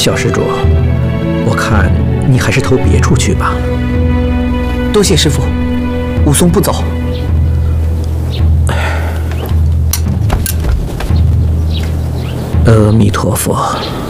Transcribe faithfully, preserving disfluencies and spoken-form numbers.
小施主，我看你还是投别处去吧。 多谢师傅，武松不走。 阿弥陀佛。